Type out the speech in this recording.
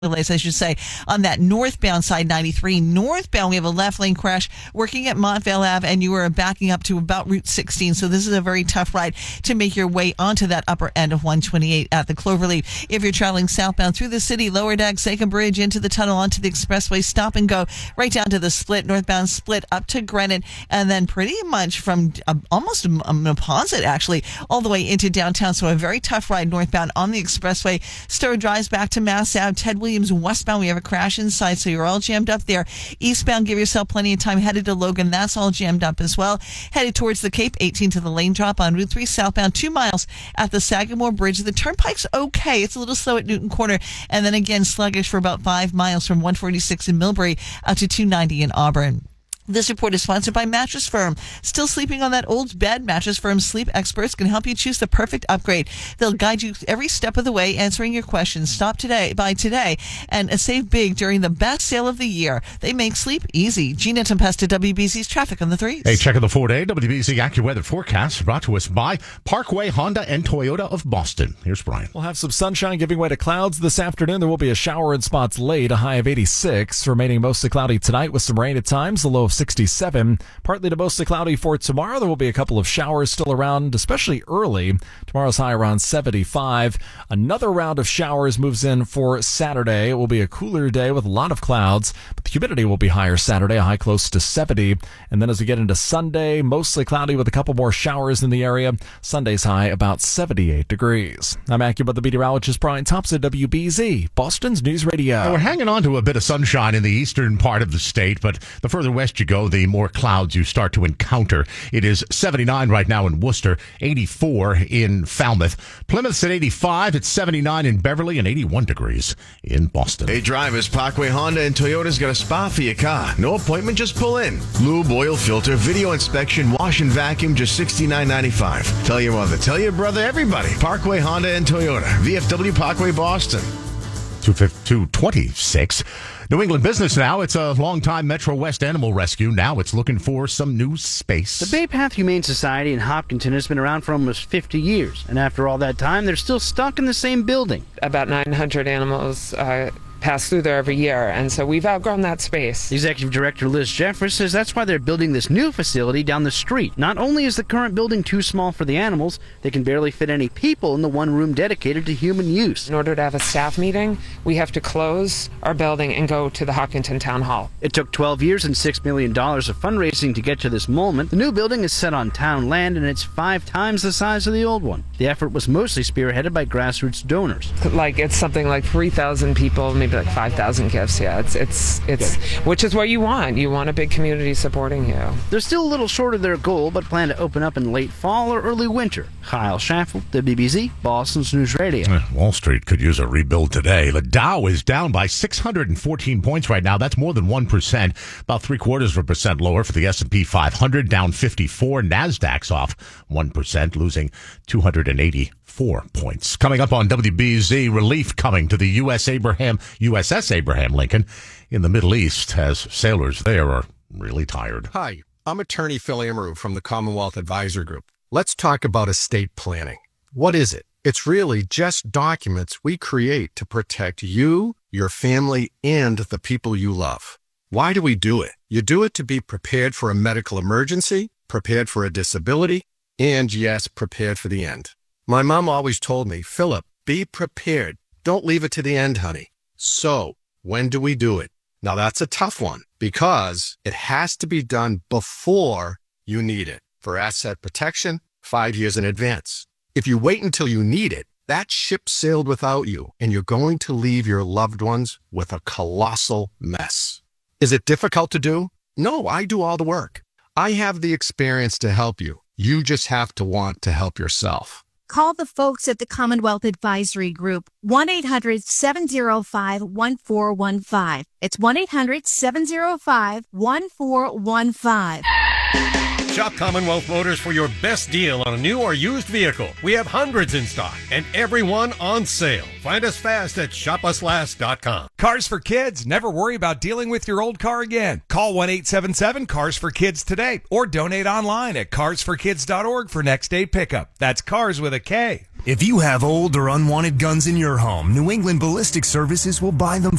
delays, I should say, on that northbound side 93. Northbound, we have a left lane crash working at Montvale Ave, and you are backing up to about Route 16. So this is a very tough ride to make your way onto that upper end of 128 at the Cloverleaf. If you're traveling southbound through the city, Lower Deck, Second Bridge, into the tunnel, onto the expressway, stop and go right down to the split, northbound split up to Grennan, and then pretty much from almost Neponset, actually, all the way into downtown. So a very tough ride northbound on the expressway. Stowe drives back to Mass Ave. Ted Williams westbound, we have a crash inside, so you're all jammed up there. Eastbound, give yourself plenty of time. Headed to Logan, that's all jammed up as well. Headed towards the Cape, 18 to the lane drop on Route 3 southbound, 2 miles at the Sagamore Bridge. The turnpike's okay. It's a little slow at Newton Corner, and then again sluggish for about 5 miles from 146 in Millbury out to 290 in Auburn. This report is sponsored by Mattress Firm. Still sleeping on that old bed? Mattress Firm's sleep experts can help you choose the perfect upgrade. They'll guide you every step of the way, answering your questions. Stop by today and save big during the best sale of the year. They make sleep easy. Gina Tempesta, WBZ's Traffic on the 3s. Hey, check out the 4-day WBZ AccuWeather forecast brought to us by Parkway Honda and Toyota of Boston. Here's Brian. We'll have some sunshine giving way to clouds this afternoon. There will be a shower in spots late, a high of 86. Remaining mostly cloudy tonight with some rain at times, a low of 67. Partly to mostly cloudy for tomorrow. There will be a couple of showers still around, especially early. Tomorrow's high around 75. Another round of showers moves in for Saturday. It will be a cooler day with a lot of clouds, but the humidity will be higher Saturday, a high close to 70. And then as we get into Sunday, mostly cloudy with a couple more showers in the area. Sunday's high about 78 degrees. I'm AccuWeather meteorologist Brian Thompson, WBZ, Boston's News Radio. Now, we're hanging on to a bit of sunshine in the eastern part of the state, but the further west you go, the more clouds you start to encounter. It is 79 right now in Worcester, 84 in Falmouth. Plymouth's at 85, it's 79 in Beverly, and 81 degrees in Boston. Hey drivers, Parkway Honda and Toyota's got a spa for your car. No appointment, just pull in. Lube, oil filter, video inspection, wash and vacuum, just $69.95. Tell your mother, tell your brother, everybody. Parkway Honda and Toyota. VFW Parkway, Boston. 226. New England Business Now. It's a longtime Metro West animal rescue. Now it's looking for some new space. The Bay Path Humane Society in Hopkinton has been around for almost 50 years. And after all that time, they're still stuck in the same building. About 900 animals pass through there every year, and so we've outgrown that space. Executive Director Liz Jeffers says that's why they're building this new facility down the street. Not only is the current building too small for the animals, they can barely fit any people in the one room dedicated to human use. In order to have a staff meeting, we have to close our building and go to the Hopkinton Town Hall. It took 12 years and $6 million of fundraising to get to this moment. The new building is set on town land, and it's 5 times the size of the old one. The effort was mostly spearheaded by grassroots donors. It's something like 3,000 people, maybe like 5,000 gifts. Yeah, it's which is what you want. You want a big community supporting you. They're still a little short of their goal, but plan to open up in late fall or early winter. Kyle Schaffel, WBZ, Boston's News Radio. Wall Street could use a rebuild today. The Dow is down by 614 points right now. That's more than 1%, about 0.75% lower for the S&P 500, down 54. Nasdaq's off 1%, losing 284 points. Coming up on WBZ, relief coming to the USS Abraham Lincoln in the Middle East as sailors there are really tired. Hi, I'm attorney Phil Amaru from the Commonwealth Advisor Group. Let's talk about estate planning. What is it? It's really just documents we create to protect you, your family, and the people you love. Why do we do it? You do it to be prepared for a medical emergency, prepared for a disability, and yes, prepared for the end. My mom always told me, Philip, be prepared. Don't leave it to the end, honey. So, when do we do it? Now that's a tough one because it has to be done before you need it. For asset protection, 5 years in advance. If you wait until you need it, that ship sailed without you, and you're going to leave your loved ones with a colossal mess. Is it difficult to do? No, I do all the work. I have the experience to help you. You just have to want to help yourself. Call the folks at the Commonwealth Advisory Group, 1-800-705-1415. It's 1-800-705-1415. Shop Commonwealth Motors for your best deal on a new or used vehicle. We have hundreds in stock and every one on sale. Find us fast at shopuslast.com. Cars for Kids. Never worry about dealing with your old car again. Call 1-877-CARS-FOR-KIDS today or donate online at carsforkids.org for next day pickup. That's cars with a K. If you have old or unwanted guns in your home, New England Ballistic Services will buy them